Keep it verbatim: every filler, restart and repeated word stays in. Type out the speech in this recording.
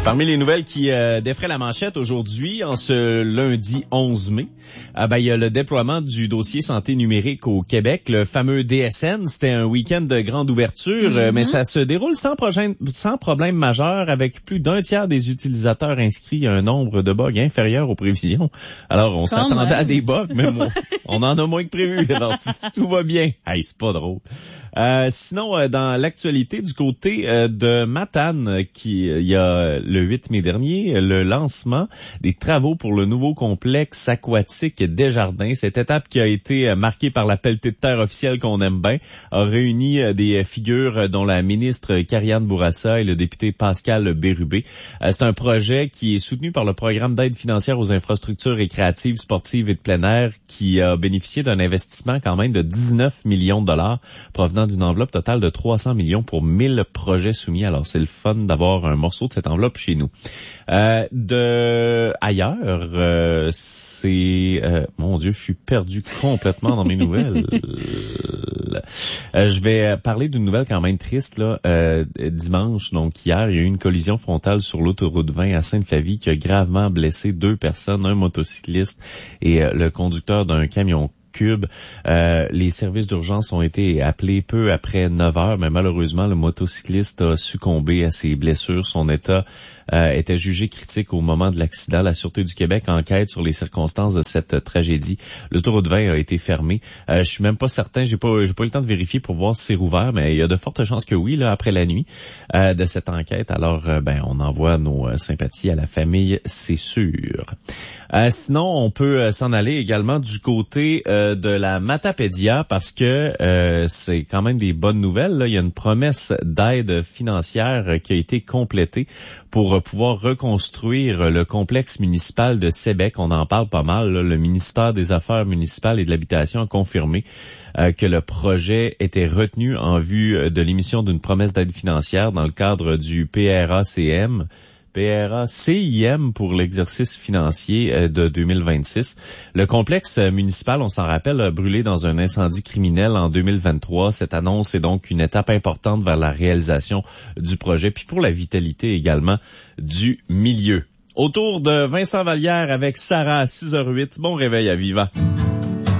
Parmi les nouvelles qui euh, défraient la manchette aujourd'hui, en ce lundi onze mai, ah ben, il y a le déploiement du dossier santé numérique au Québec, le fameux D S N. C'était un week-end de grande ouverture, mm-hmm. mais ça se déroule sans, projet, sans problème majeur, avec plus d'un tiers des utilisateurs inscrits à un nombre de bugs inférieur aux prévisions. Alors, on Quand s'attendait même. à des bugs, mais on, on en a moins que prévu. Alors, tout va bien. Hey, c'est pas drôle. Euh, sinon, euh, dans l'actualité du côté euh, de Matane, qui euh, il y a le huit mai dernier, le lancement des travaux pour le nouveau complexe aquatique Desjardins. Cette étape qui a été euh, marquée par la pelletée de terre officielle qu'on aime bien, a réuni euh, des figures euh, dont la ministre Karianne Bourassa et le député Pascal Bérubé. Euh, c'est un projet qui est soutenu par le programme d'aide financière aux infrastructures récréatives, sportives et de plein air, qui a bénéficié d'un investissement quand même de dix-neuf millions de dollars provenant d'une enveloppe totale de trois cents millions pour mille projets soumis. Alors, c'est le fun d'avoir un morceau de cette enveloppe chez nous. Euh, de ailleurs, euh, c'est... Euh, mon Dieu, je suis perdu complètement dans mes nouvelles. Euh, je vais parler d'une nouvelle quand même triste. Là. Euh, dimanche, donc hier, il y a eu une collision frontale sur l'autoroute vingt à Sainte-Flavie qui a gravement blessé deux personnes, un motocycliste et euh, le conducteur d'un camion Cube. Euh, les services d'urgence ont été appelés peu après neuf heures, mais malheureusement, le motocycliste a succombé à ses blessures. Son état euh, était jugé critique au moment de l'accident. La Sûreté du Québec enquête sur les circonstances de cette tragédie. L'autoroute vingt a été fermée. Euh, je suis même pas certain, j'ai pas j'ai pas eu le temps de vérifier pour voir si c'est rouvert, mais il y a de fortes chances que oui, là, après la nuit euh, de cette enquête. Alors, euh, ben, on envoie nos euh, sympathies à la famille, c'est sûr. Euh, sinon, on peut euh, s'en aller également du côté euh, de la Matapédia parce que euh, c'est quand même des bonnes nouvelles. Là. Il y a une promesse d'aide financière qui a été complétée pour pouvoir reconstruire le complexe municipal de Sébec. On en parle pas mal. Là. Le ministère des Affaires municipales et de l'Habitation a confirmé euh, que le projet était retenu en vue de l'émission d'une promesse d'aide financière dans le cadre du P R A C M. P R A C I M pour l'exercice financier de deux mille vingt-six. Le complexe municipal, on s'en rappelle, a brûlé dans un incendie criminel en deux mille vingt-trois. Cette annonce est donc une étape importante vers la réalisation du projet, puis pour la vitalité également du milieu. Autour de Vincent Vallière avec Sarah à six heures huit. Bon réveil à Viva.